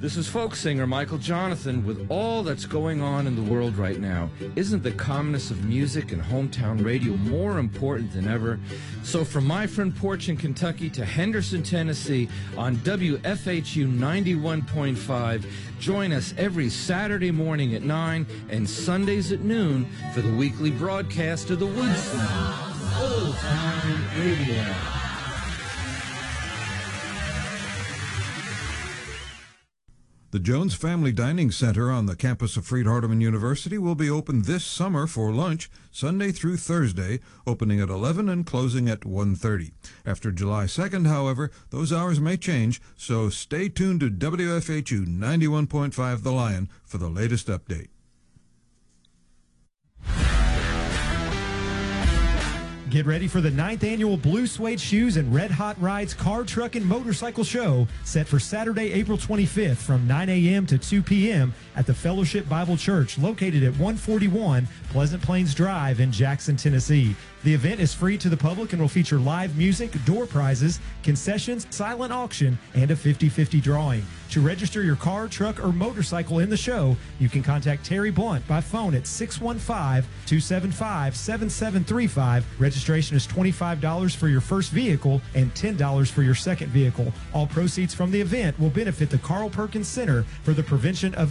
This is folk singer Michael Jonathan. With all that's going on in the world right now, isn't the calmness of music and hometown radio more important than ever? So from my front porch in Kentucky to Henderson, Tennessee on WFHU 91.5, join us every Saturday morning at 9 and Sundays at noon for the weekly broadcast of the Woodstock Old Time Radio. The Jones Family Dining Center on the campus of Freed-Hardeman University will be open this summer for lunch, Sunday through Thursday, opening at 11 and closing at 1:30. After July 2nd, however, those hours may change, so stay tuned to WFHU 91.5 The Lion for the latest update. Get ready for the 9th annual Blue Suede Shoes and Red Hot Rides Car, Truck, and Motorcycle Show set for Saturday, April 25th from 9 a.m. to 2 p.m. at the Fellowship Bible Church located at 141 Pleasant Plains Drive in Jackson, Tennessee. The event is free to the public and will feature live music, door prizes, concessions, silent auction, and a 50-50 drawing. To register your car, truck, or motorcycle in the show, you can contact Terry Blunt by phone at 615-275-7735. Registration is $25 for your first vehicle and $10 for your second vehicle. All proceeds from the event will benefit the Carl Perkins Center for the Prevention of